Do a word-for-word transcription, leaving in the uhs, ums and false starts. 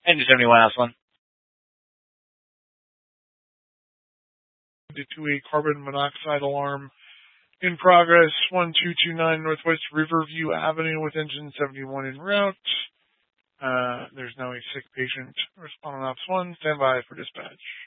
Engine seventy-one, house one. To a carbon monoxide alarm in progress, one two two nine Northwest Riverview Avenue with engine seventy-one en route. Uh, there's now a sick patient. Responding ops one, stand by for dispatch.